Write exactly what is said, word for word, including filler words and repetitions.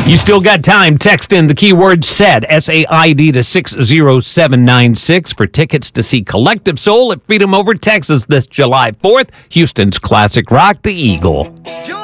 You still got time. Text in the keyword SAID, S A I D, to six zero seven nine six for tickets to see Collective Soul at Freedom Over Texas this July fourth. Houston's classic rock, The Eagle.